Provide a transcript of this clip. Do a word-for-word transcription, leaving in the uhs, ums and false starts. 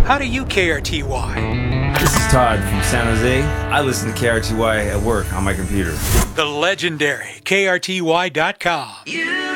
How do you K R T Y? This is Todd from San Jose. I listen to K R T Y at work on my computer. The legendary K R T Y dot com. You